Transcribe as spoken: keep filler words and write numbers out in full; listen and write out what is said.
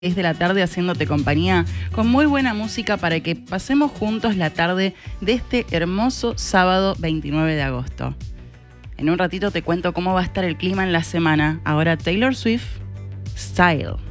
de la tarde haciéndote compañía con muy buena música para que pasemos juntos la tarde de este hermoso sábado veintinueve de agosto. En un ratito te cuento cómo va a estar el clima en la semana. Ahora Taylor Swift, Style.